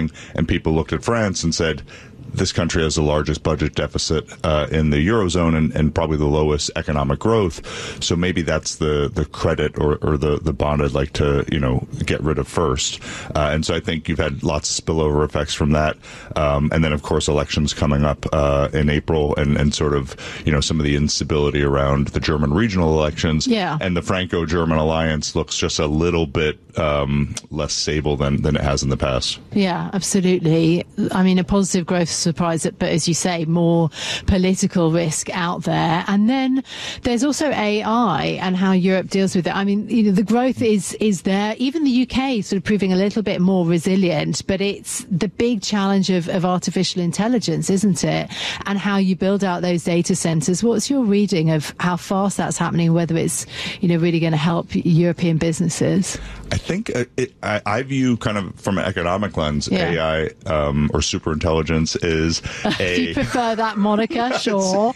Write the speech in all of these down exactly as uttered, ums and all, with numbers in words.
spending, and people looked at France and said, this country has the largest budget deficit uh, in the Eurozone and, and probably the lowest economic growth. So maybe that's the, the credit or, or the, the bond I'd like to, you know, get rid of first. Uh, and so I think you've had lots of spillover effects from that. Um, and then, of course, elections coming up uh, in April and, and sort of, you know, some of the instability around the German regional elections. Yeah. And the Franco-German alliance looks just a little bit um, less stable than, than it has in the past. Yeah, absolutely. I mean, a positive growth surprise, but as you say, more political risk out there. And then there's also A I and how Europe deals with it. I mean, you know, the growth is is there. Even the U K sort of proving a little bit more resilient, but it's the big challenge of, of artificial intelligence, isn't it? And how you build out those data centers. What's your reading of how fast that's happening, whether it's, you know, really going to help European businesses? I think it, I, I view kind of from an economic lens, Yeah. A I um, or superintelligence is a... You prefer that moniker, sure.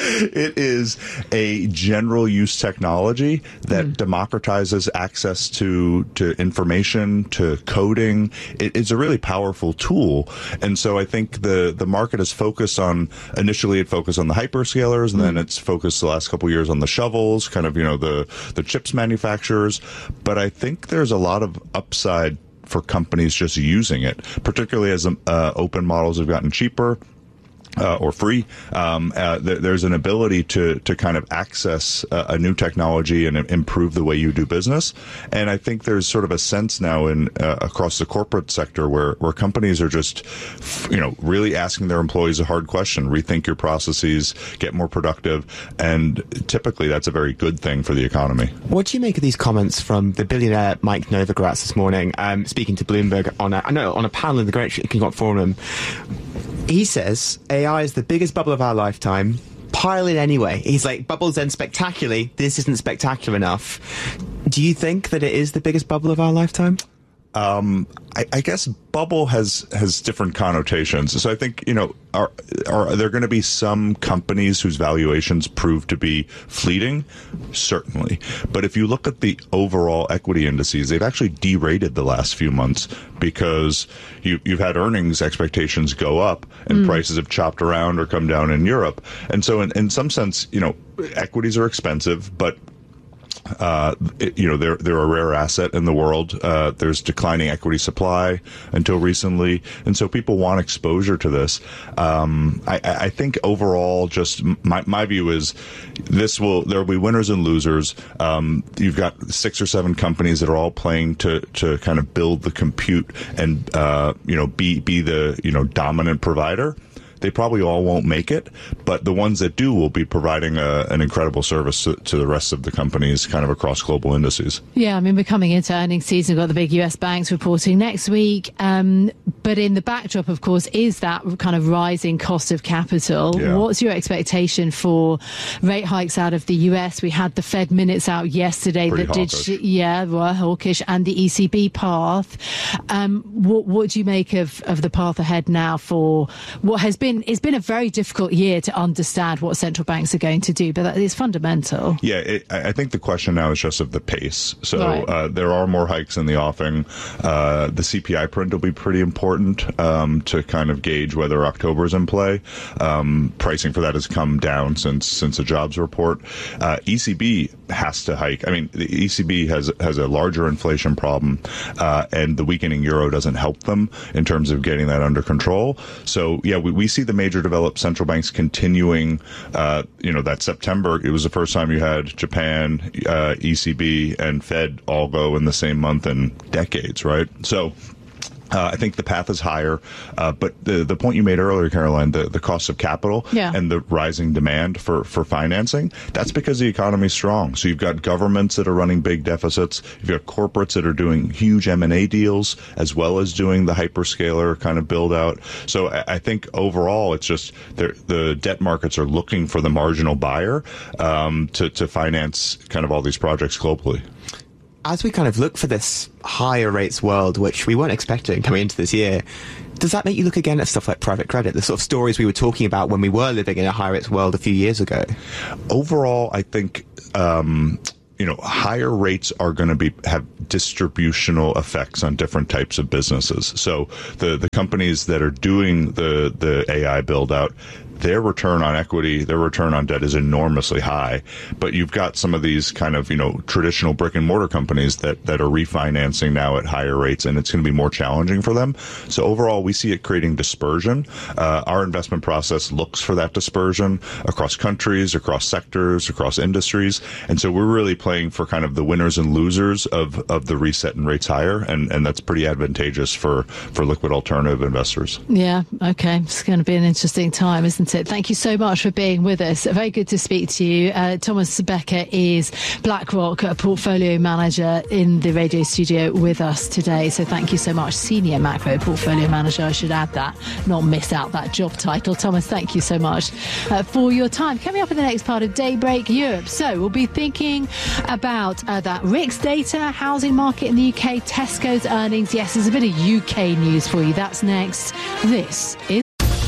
It is a general use technology that mm. democratizes access to, to information, to coding. It, it's a really powerful tool. And so I think the, the market is focused on, initially it focused on the hyperscalers, and mm. then it's focused the last couple of years on the shovels, kind of, you know, the, the chips manufacturers. But I think there's a lot of upside for companies just using it, particularly as uh, open models have gotten cheaper. Uh, or free, um, uh, th- there's an ability to to kind of access uh, a new technology and improve the way you do business. And I think there's sort of a sense now in uh, across the corporate sector where, where companies are just, you know, really asking their employees a hard question, rethink your processes, get more productive, and typically that's a very good thing for the economy. What do you make of these comments from the billionaire Mike Novogratz this morning, um, speaking to Bloomberg on a, I know, on a panel in the Great Economic Forum? He says A I is the biggest bubble of our lifetime. Pile it anyway. He's like, bubbles end spectacularly. This isn't spectacular enough. Do you think that it is the biggest bubble of our lifetime? Um, I, I guess bubble has, has different connotations. So I think, you know, are, are there going to be some companies whose valuations prove to be fleeting? Certainly. But if you look at the overall equity indices, they've actually derated the last few months because you, you've had earnings expectations go up and mm. prices have chopped around or come down in Europe. And so in, in some sense, you know, equities are expensive, but Uh, it, you know, they're, they're a rare asset in the world. Uh, there's declining equity supply until recently. And so people want exposure to this. Um, I, I think overall, just my, my view is this will, there will be winners and losers. Um, you've got six or seven companies that are all playing to, to kind of build the compute and, uh, you know, be, be the, you know, dominant provider. They probably all won't make it, but the ones that do will be providing a, an incredible service to, to the rest of the companies kind of across global indices. Yeah, I mean, we're coming into earnings season. We've got the big U S banks reporting next week. Um, but in the backdrop, of course, is that kind of rising cost of capital. Yeah. What's your expectation for rate hikes out of the U S? We had the Fed minutes out yesterday Pretty that hawkish. did, yeah, were hawkish, and the E C B path. Um, what, what do you make of, of the path ahead now for what has been It's been a very difficult year to understand what central banks are going to do, but that is fundamental. Yeah, it, I think the question now is just of the pace. So right. uh, there are more hikes in the offing. Uh, the C P I print will be pretty important um, to kind of gauge whether October is in play. Um, pricing for that has come down since since the jobs report. Uh, E C B has to hike. I mean, the E C B has has a larger inflation problem, uh, and the weakening euro doesn't help them in terms of getting that under control. So yeah, we, we see the major developed central banks continuing, uh, you know, that September, it was the first time you had Japan, uh, E C B, and Fed all go in the same month in decades, right? So Uh, I think the path is higher, uh, but the the point you made earlier, Caroline, the, the cost of capital yeah. and the rising demand for, for financing, that's because the economy is strong. So you've got governments that are running big deficits. You've got corporates that are doing huge M and A deals, as well as doing the hyperscaler kind of build out. So I, I think overall, it's just the debt markets are looking for the marginal buyer um, to, to finance kind of all these projects globally. As we kind of look for this higher rates world, which we weren't expecting coming into this year, does that make you look again at stuff like private credit, the sort of stories we were talking about when we were living in a higher rates world a few years ago? Overall, I think um, you know, higher rates are going to be have distributional effects on different types of businesses. So the the companies that are doing the the A I build out, their return on equity, their return on debt is enormously high. But you've got some of these kind of, you know, traditional brick and mortar companies that, that are refinancing now at higher rates, and it's going to be more challenging for them. So overall, we see it creating dispersion. Uh, our investment process looks for that dispersion across countries, across sectors, across industries. And so we're really playing for kind of the winners and losers of, of the reset in rates higher. And, and that's pretty advantageous for, for liquid alternative investors. Yeah. Okay. It's going to be an interesting time, isn't it? Thank you so much for being with us. Very good to speak to you. Uh, Thomas Becker is BlackRock a portfolio manager in the radio studio with us today. So thank you so much. Senior macro portfolio manager, I should add that, not miss out that job title. Thomas, thank you so much uh, for your time. Coming up in the next part of Daybreak Europe. So we'll be thinking about uh, that R I C S data, housing market in the U K, Tesco's earnings. Yes, there's a bit of U K news for you. That's next. This is